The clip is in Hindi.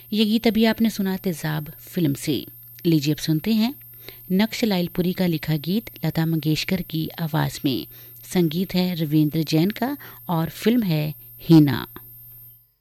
ये गीत अभी आपने सुना तेजाब फिल्म से। लीजिए अब सुनते हैं नक्श लाइलपुरी का लिखा गीत लता मंगेशकर की आवाज में। संगीत है रविंद्र जैन का और फिल्म है हीना।